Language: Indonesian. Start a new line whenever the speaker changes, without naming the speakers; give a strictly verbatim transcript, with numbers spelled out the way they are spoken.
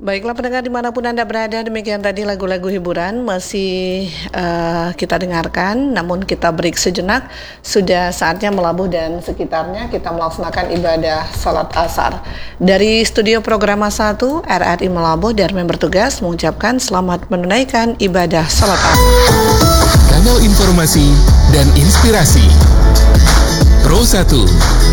Baiklah pendengar dimanapun Anda berada, demikian tadi lagu-lagu hiburan masih uh, kita dengarkan, namun kita break sejenak. Sudah saatnya Melabuh dan sekitarnya kita melaksanakan ibadah salat asar. Dari studio Programa satu R R I Melabuh, Darmen bertugas mengucapkan selamat menunaikan ibadah salat asar.
Kanal informasi dan inspirasi Pro satu